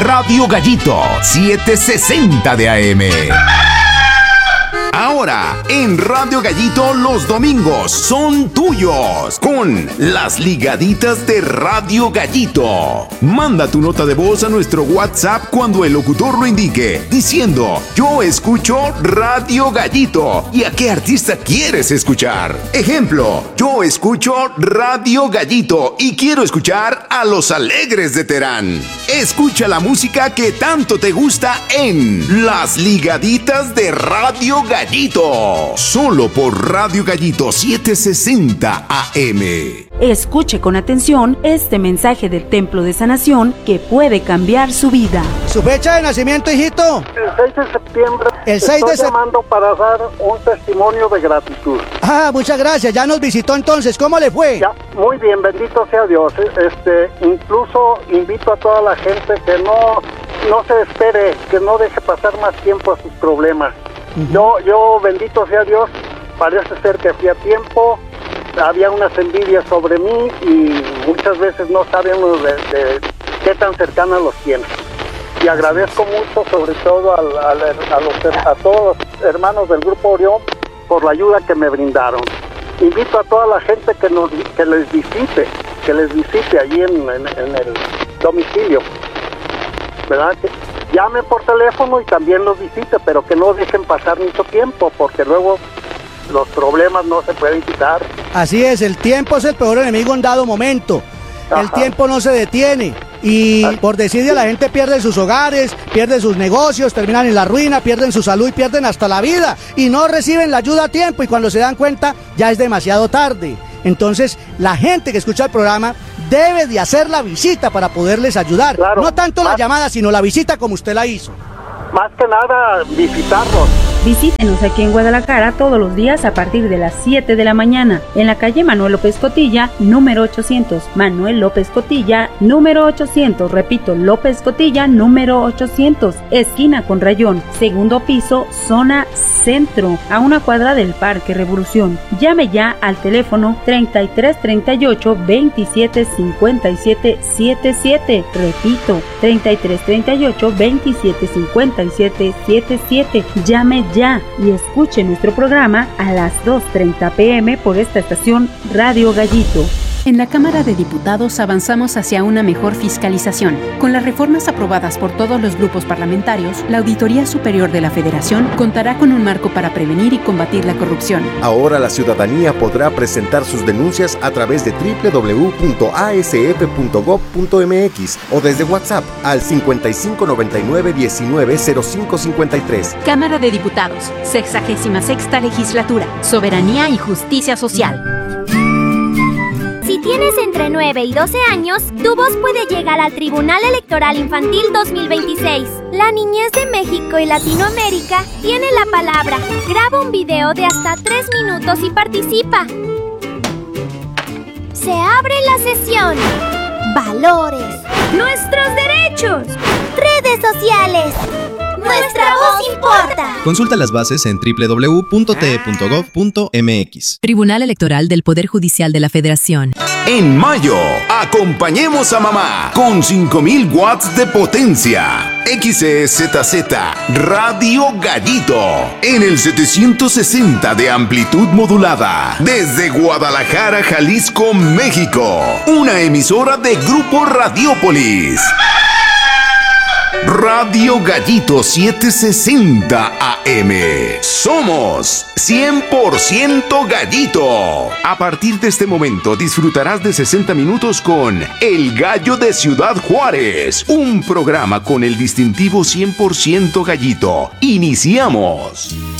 Radio Gallito 760 de AM. Ahora, en Radio Gallito los domingos son tuyos con las ligaditas de Radio Gallito. Manda tu nota de voz a nuestro WhatsApp cuando el locutor lo indique, diciendo: yo escucho Radio Gallito y a qué artista quieres escuchar. Ejemplo: yo escucho Radio Gallito y quiero escuchar a Los Alegres de Terán. Escucha la música que tanto te gusta en las ligaditas de Radio Gallito. Solo por Radio Gallito 760 AM. Escuche con atención este mensaje del Templo de Sanación que puede cambiar su vida. ¿Su fecha de nacimiento, hijito? El 6 de septiembre. El 6 de septiembre. Estoy llamando para dar un testimonio de gratitud. Ah, muchas gracias. Ya nos visitó entonces. ¿Cómo le fue? Ya, muy bien, bendito sea Dios. Incluso invito a toda la gente que no se espere, que no deje pasar más tiempo a sus problemas. Yo, bendito sea Dios, parece ser que hacía tiempo, había unas envidias sobre mí y muchas veces no saben de qué tan cercanas los tienen. Y agradezco mucho, sobre todo a todos los hermanos del Grupo Orión por la ayuda que me brindaron. Invito a toda la gente que les visite allí en el domicilio, ¿verdad? Que llamen por teléfono y también los visite, pero que no dejen pasar mucho tiempo, porque luego los problemas no se pueden quitar. Así es, el tiempo es el peor enemigo en dado momento. Ajá. El tiempo no se detiene y por decirle a la gente pierden sus hogares, pierden sus negocios, terminan en la ruina, pierden su salud y pierden hasta la vida y no reciben la ayuda a tiempo y cuando se dan cuenta ya es demasiado tarde. Entonces la gente que escucha el programa debe de hacer la visita para poderles ayudar. Claro, no tanto la llamada, sino la visita como usted la hizo. Más que nada, visitarlos. Visítenos aquí en Guadalajara todos los días a partir de las 7 de la mañana, en la calle Manuel López Cotilla, número 800. Manuel López Cotilla, número 800. Repito, López Cotilla, número 800. Esquina con Rayón, segundo piso, zona centro, a una cuadra del Parque Revolución. Llame ya al teléfono 3338 27 57 77. Repito, 3338 27 57 77. Llame ya y escuche nuestro programa a las 2:30 p.m. por esta estación Radio Gallito. En la Cámara de Diputados avanzamos hacia una mejor fiscalización. Con las reformas aprobadas por todos los grupos parlamentarios, la Auditoría Superior de la Federación contará con un marco para prevenir y combatir la corrupción. Ahora la ciudadanía podrá presentar sus denuncias a través de www.asf.gov.mx o desde WhatsApp al 5599190553. Cámara de Diputados, 66ª Legislatura, Soberanía y Justicia Social. Si tienes entre 9 y 12 años, tu voz puede llegar al Tribunal Electoral Infantil 2026. La niñez de México y Latinoamérica tiene la palabra. Graba un video de hasta 3 minutos y participa. Se abre la sesión. Valores. Nuestros derechos. Redes sociales. Nuestra voz importa. Consulta las bases en www.te.gov.mx. Tribunal Electoral del Poder Judicial de la Federación. En mayo, acompañemos a mamá con 5000 watts de potencia. XEZZ Radio Gallito en el 760 de amplitud modulada desde Guadalajara, Jalisco, México. Una emisora de Grupo Radiópolis. Radio Gallito 760 AM. Somos 100% Gallito. A partir de este momento disfrutarás de 60 minutos con El Gallo de Ciudad Juárez, un programa con el distintivo 100% Gallito. Iniciamos.